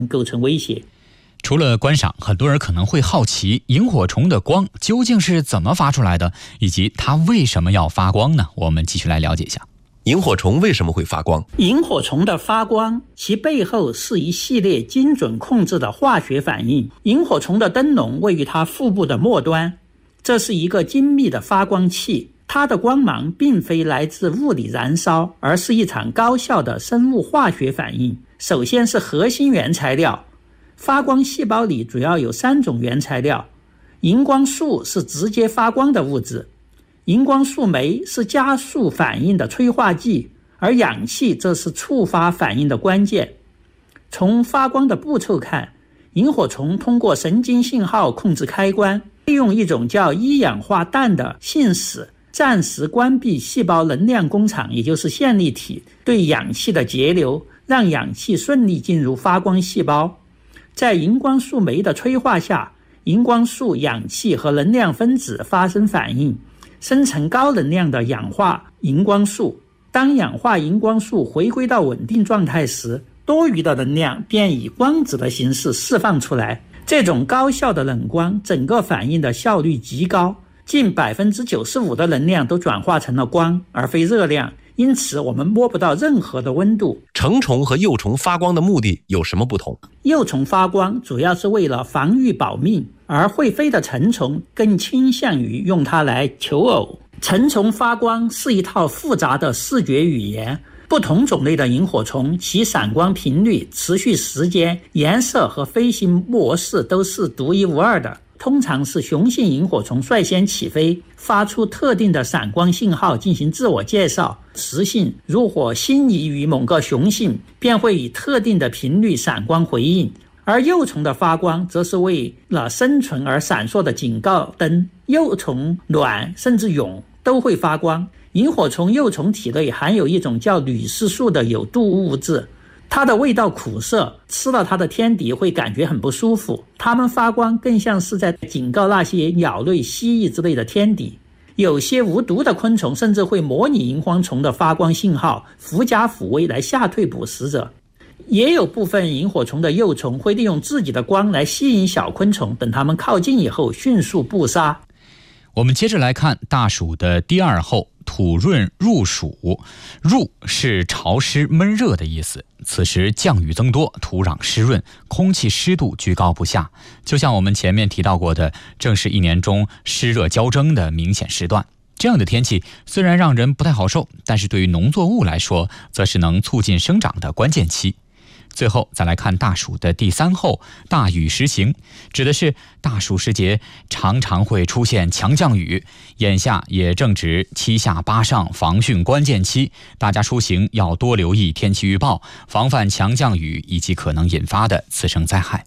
构成威胁。 除了观赏，很多人可能会好奇萤火虫的光究竟是怎么发出来的，以及它为什么要发光呢？我们继续来了解一下。 萤火虫为什么会发光？ 萤火虫的发光，其背后是一系列精准控制的化学反应。萤火虫的灯笼位于它腹部的末端，这是一个精密的发光器。它的光芒并非来自物理燃烧，而是一场高效的生物化学反应。首先是核心原材料，发光细胞里主要有3种原材料，荧光素是直接发光的物质，荧光素酶是加速反应的催化剂，而氧气则是触发反应的关键。从发光的步骤看，萤火虫通过神经信号控制开关，利用一种叫一氧化氮的信使暂时关闭细胞能量工厂，也就是线粒体对氧气的节流，让氧气顺利进入发光细胞。在荧光素酶的催化下，荧光素、氧气和能量分子发生反应，生成高能量的氧化荧光素。当氧化荧光素回归到稳定状态时，多余的能量便以光子的形式释放出来。这种高效的冷光，整个反应的效率极高，近 95% 的能量都转化成了光，而非热量。因此我们摸不到任何的温度。 成虫和幼虫发光的目的有什么不同？ 幼虫发光主要是为了防御保命，而会飞的成虫更倾向于用它来求偶。成虫发光是一套复杂的视觉语言，不同种类的萤火虫其闪光频率、持续时间、颜色和飞行模式都是独一无二的。通常是雄性萤火虫率先起飞，发出特定的闪光信号进行自我介绍。雌性如果心仪于某个雄性，便会以特定的频率闪光回应。而幼虫的发光则是为了生存而闪烁的警告灯。幼虫、卵甚至蛹都会发光。萤火虫幼虫体内含有一种叫铝丝素的有毒物质，它的味道苦涩，吃了它的天敌会感觉很不舒服。它们发光更像是在警告那些鸟类、蜥蜴之类的天敌。有些无毒的昆虫甚至会模拟萤火虫的发光信号，狐假虎威来吓退捕食者。也有部分萤火虫的幼虫会利用自己的光来吸引小昆虫，等它们靠近以后迅速捕杀。 我们接着来看大暑的第2候，土润入暑。入是潮湿闷热的意思，此时降雨增多，土壤湿润，空气湿度居高不下，就像我们前面提到过的，正是一年中湿热交争的明显时段。这样的天气虽然让人不太好受，但是对于农作物来说，则是能促进生长的关键期。最后再来看大暑的第3候，大雨时行，指的是大暑时节常常会出现强降雨，眼下也正值7下8上防汛关键期，大家出行要多留意天气预报，防范强降雨以及可能引发的次生灾害。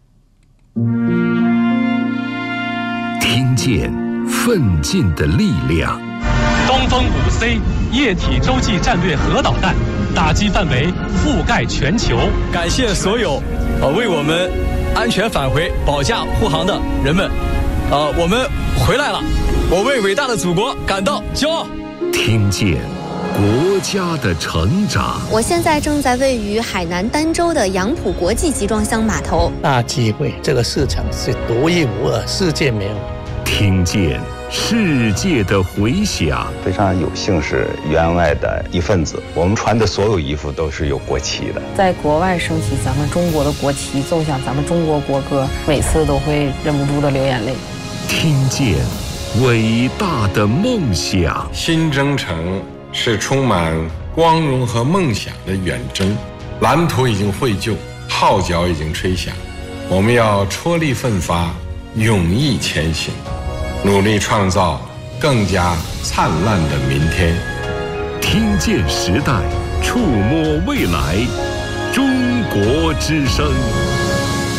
听见奋进的力量。 东风5C 液体洲际战略核导弹打击范围覆盖全球。 感谢所有为我们安全返回保驾护航的人们，我们回来了，我为伟大的祖国感到骄傲。 听见国家的成长。 我现在正在位于海南儋州的杨浦国际集装箱码头。 大机会，这个市场是独一无二，世界没有。 听见世界的回响。 非常有幸是员外的一份子，我们穿的所有衣服都是有国旗的。 在国外升起咱们中国的国旗，奏响咱们中国国歌，每次都会忍不住的流眼泪。 听见伟大的梦想。 新征程是充满光荣和梦想的远征，蓝图已经绘就，号角已经吹响，我们要踔厉奋发，勇毅前行，努力创造更加灿烂的明天。 听见时代，触摸未来，中国之声。